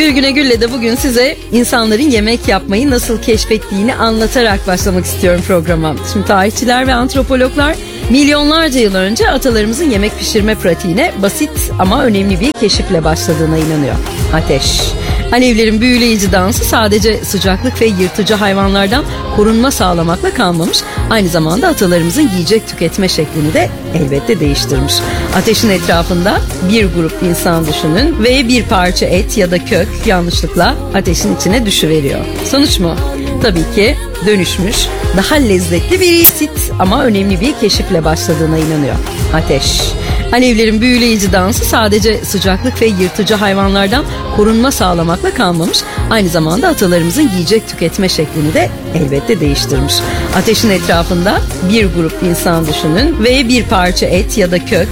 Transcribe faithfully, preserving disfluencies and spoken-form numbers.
Gül Güne Gül'le de bugün size insanların yemek yapmayı nasıl keşfettiğini anlatarak başlamak istiyorum programa. Şimdi tarihçiler ve antropologlar milyonlarca yıl önce atalarımızın yemek pişirme pratiğine basit ama önemli bir keşifle başladığına inanıyor. Ateş. Alevlerin büyüleyici dansı sadece sıcaklık ve yırtıcı hayvanlardan korunma sağlamakla kalmamış, aynı zamanda atalarımızın yiyecek tüketme şeklini de elbette değiştirmiş. Ateşin etrafında bir grup insan düşünün ve bir parça et ya da kök yanlışlıkla ateşin içine düşüveriyor. Sonuç mu? Tabii ki dönüşmüş, daha lezzetli bir basit ama önemli bir keşifle başladığına inanıyor. Ateş. Alevlerin büyüleyici dansı sadece sıcaklık ve yırtıcı hayvanlardan korunma sağlamakla kalmamış, aynı zamanda atalarımızın yiyecek tüketme şeklini de elbette değiştirmiş. Ateşin etrafında bir grup insan düşünün ve bir parça et ya da kök